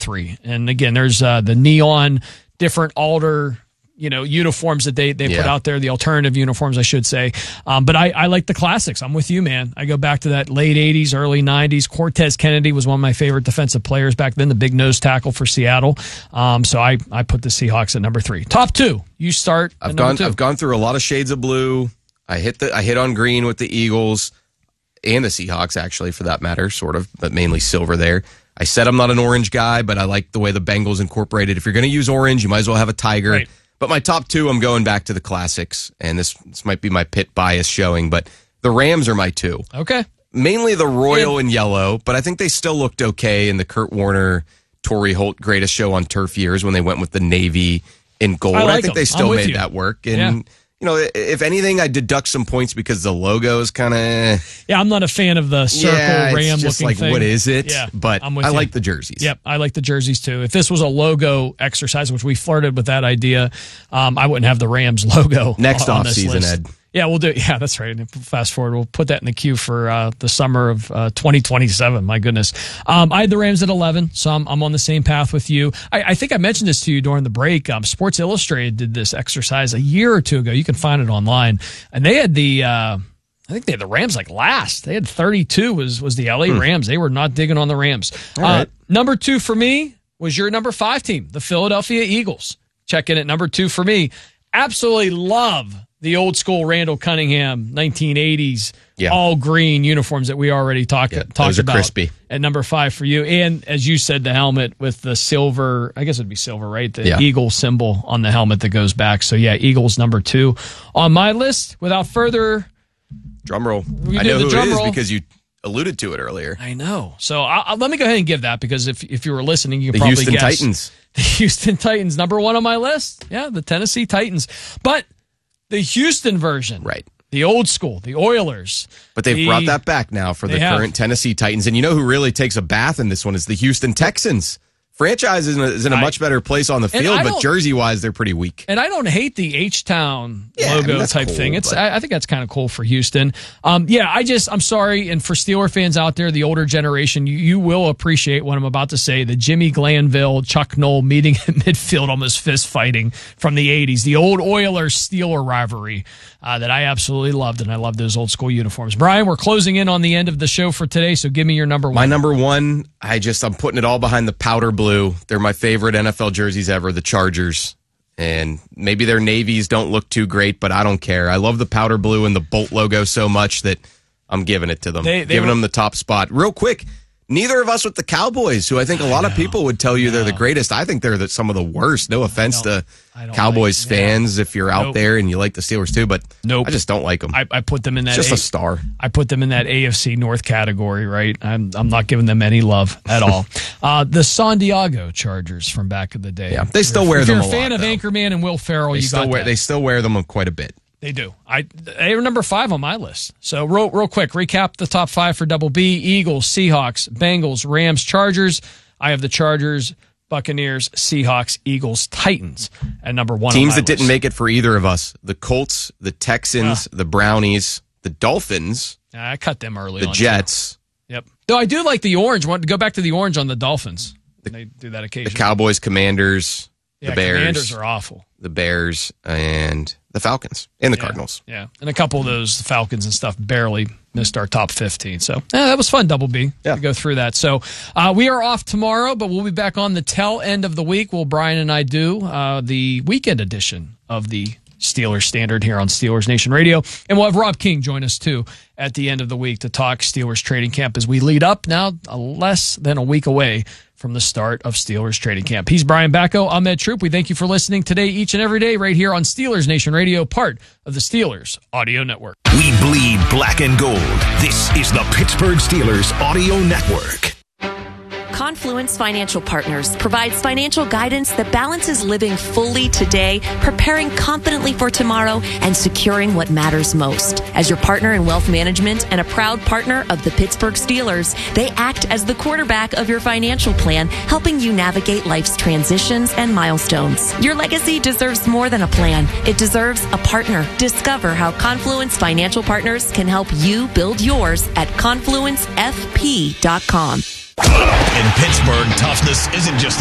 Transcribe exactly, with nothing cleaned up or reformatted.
three. And again, there's uh, the neon, different alder, you know, uniforms that they, they yeah. put out there, the alternative uniforms, I should say. Um, but I, I like the classics. I'm with you, man. I go back to that late eighties, early nineties. Cortez Kennedy was one of my favorite defensive players back then, the big nose tackle for Seattle. Um, so I, I put the Seahawks at number three. Top two. You start. I've gone. Two. I've gone through a lot of shades of blue. I hit the. I hit on green with the Eagles and the Seahawks, actually, for that matter, sort of, but mainly silver there. I said I'm not an orange guy, but I like the way the Bengals incorporated. If you're going to use orange, you might as well have a tiger. Right. But my top two, I'm going back to the classics, and this this might be my pit bias showing, but the Rams are my two. Okay. Mainly the royal and yellow, but I think they still looked okay in the Kurt Warner, Torrey Holt greatest show on turf years when they went with the navy in gold. I, like I think them. they still made you. that work. And, yeah. you know, if anything, I deduct some points because the logo is kind of... Yeah, I'm not a fan of the circle yeah, ram it's just looking like, thing. what is it? Yeah, but I'm with I you. like the jerseys. Yep, I like the jerseys too. If this was a logo exercise, which we flirted with that idea, um, I wouldn't have the Rams logo Next on, off on this season, list. Ed. Yeah, we'll do it. Yeah, that's right. Fast forward. We'll put that in the queue for uh, the summer of uh, twenty twenty-seven. My goodness. Um, I had the Rams at eleven, so I'm, I'm on the same path with you. I, I think I mentioned this to you during the break. Um, Sports Illustrated did this exercise a year or two ago. You can find it online. And they had the, uh, I think they had the Rams like last. They had thirty-two was, was the L A hmm. Rams. They were not digging on the Rams. All right. Uh, number two for me was your number five team, the Philadelphia Eagles. Check in at number two for me. Absolutely love the old school Randall Cunningham nineteen eighties yeah. all green uniforms that we already talked yeah, talked those are about. Crispy. At number five for you, and as you said, the helmet with the silver. I guess it'd be silver, right? The yeah. eagle symbol on the helmet that goes back. So yeah, Eagles number two on my list. Without further drum roll, we I do know the who drum it is roll. because you alluded to it earlier. I know. So I, I, let me go ahead and give that because if if you were listening, you could the probably Houston guess. Titans. The Houston Titans, number one on my list. Yeah, the Tennessee Titans, but. The Houston version. Right. The old school, the Oilers. But they've the, brought that back now for the current have. Tennessee Titans. And you know who really takes a bath in this one is the Houston Texans. Franchise is in a, is in a much better place on the field, but jersey-wise, they're pretty weak. And I don't hate the H-Town yeah, logo I mean, type cool, thing. It's but... I, I think that's kind of cool for Houston. Um, yeah, I just, I'm sorry. And for Steeler fans out there, the older generation, you, you will appreciate what I'm about to say. The Jimmy Glanville, Chuck Noll meeting in midfield, almost fist fighting from the eighties. The old Oilers-Steeler rivalry uh, that I absolutely loved, and I love those old school uniforms. Brian, we're closing in on the end of the show for today, so give me your number one. My number one, I just, I'm putting it all behind the powder blue. They're my favorite N F L jerseys ever, the Chargers. And maybe their navies don't look too great, but I don't care. I love the powder blue and the Bolt logo so much that I'm giving it to them. They, they giving were, them the top spot. Real quick, neither of us with the Cowboys, who I think a lot of people would tell you they're the greatest. I think they're the, some of the worst. No offense to Cowboys like, fans yeah. if you're out nope. there and you like the Steelers too, but nope. I just don't like them. I, I put them in that. It's just a, a star. I put them in that A F C North category, right? I'm I'm not giving them any love at all. uh, the San Diego Chargers from back in the day. Yeah, they still if wear if them. If you're a, a fan lot, of though. Anchorman and Will Ferrell, they you still got wear. that. They still wear them quite a bit. They do. I they are number five on my list. So real real quick, recap the top five for Double B: Eagles, Seahawks, Bengals, Rams, Chargers. I have the Chargers, Buccaneers, Seahawks, Eagles, Titans at number one. Teams on my that didn't list. make it for either of us: the Colts, the Texans, uh, the Brownies, the Dolphins. I cut them early. The on Jets. Too. Yep. Though I do like the orange. Want to go back to the orange on the Dolphins? The, they do that occasionally. The Cowboys, Commanders, yeah, the Bears. Commanders are awful. The Bears and the Falcons and the yeah, Cardinals. Yeah, and a couple of those Falcons and stuff barely missed our top fifteen. So yeah, that was fun, Double B, yeah. to go through that. So uh, we are off tomorrow, but we'll be back on the tail end of the week. Will Brian and I do uh, the weekend edition of the Steelers Standard here on Steelers Nation Radio. And we'll have Rob King join us, too, at the end of the week to talk Steelers training camp as we lead up now uh, less than a week away from the start of Steelers training camp. He's Brian Bacco. I'm Ed Troop. We thank you for listening today, each and every day, right here on Steelers Nation Radio, part of the Steelers Audio Network. We bleed black and gold. This is the Pittsburgh Steelers Audio Network. Confluence Financial Partners provides financial guidance that balances living fully today, preparing confidently for tomorrow, and securing what matters most. As your partner in wealth management and a proud partner of the Pittsburgh Steelers, they act as the quarterback of your financial plan, helping you navigate life's transitions and milestones. Your legacy deserves more than a plan. It deserves a partner. Discover how Confluence Financial Partners can help you build yours at confluence f p dot com. In Pittsburgh, toughness isn't just